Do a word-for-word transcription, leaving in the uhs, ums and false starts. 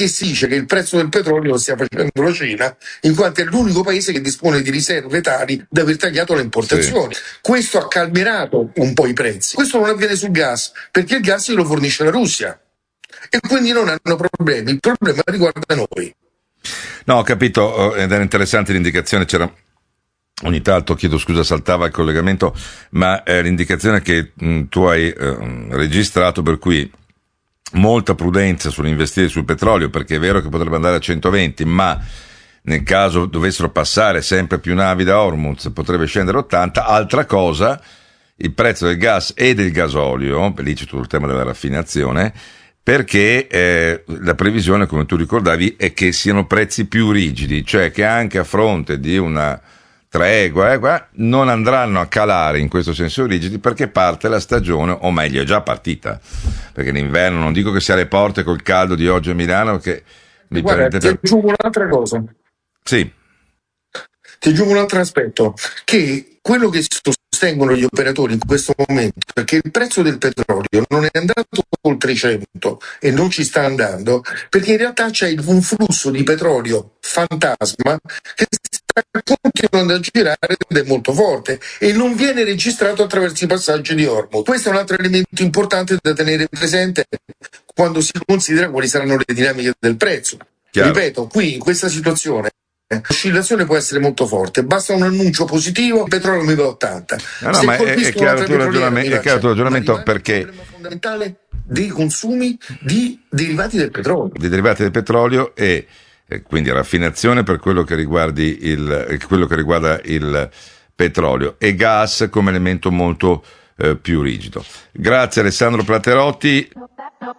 perché si dice che il prezzo del petrolio lo stia facendo la Cina, in quanto è l'unico paese che dispone di riserve tali da aver tagliato le importazioni. Sì. Questo ha calmerato un po' i prezzi. Questo non avviene sul gas, perché il gas lo fornisce la Russia e quindi non hanno problemi. Il problema riguarda noi. No, ho capito, ed era interessante l'indicazione, c'era ogni tanto, chiedo scusa, saltava il collegamento, ma è l'indicazione che mh, tu hai eh, registrato, per cui molta prudenza sull'investire sul petrolio, perché è vero che potrebbe andare a centoventi, ma nel caso dovessero passare sempre più navi da Hormuz potrebbe scendere a ottanta. Altra cosa, il prezzo del gas e del gasolio, lì c'è tutto il tema della raffinazione, perché eh, la previsione, come tu ricordavi, è che siano prezzi più rigidi, cioè che anche a fronte di una tregua eh, non andranno a calare in questo senso rigidi, perché parte la stagione, o meglio è già partita, perché l'inverno, non dico che sia alle porte col caldo di oggi a Milano, che mi Guarda, permette... ti aggiungo un'altra cosa. Sì. Ti aggiungo un altro aspetto, che quello che sostengono gli operatori in questo momento è che il prezzo del petrolio non è andato oltre i cento e non ci sta andando, perché in realtà c'è un flusso di petrolio fantasma che sta continuando a girare ed è molto forte e non viene registrato attraverso i passaggi di Hormuz. Questo è un altro elemento importante da tenere presente quando si considera quali saranno le dinamiche del prezzo. Chiaro. Ripeto, qui in questa situazione l'oscillazione può essere molto forte, basta un annuncio positivo, il petrolio mi va a ottanta. No, no, Se ma è, è chiaro il tuo ragionamento, è chiaro il tuo ragionamento, perché il problema fondamentale dei consumi di derivati del petrolio. Di derivati del petrolio e, e quindi raffinazione per quello che riguardi il quello che riguarda il petrolio e gas come elemento molto eh, più rigido. Grazie Alessandro Platerotti.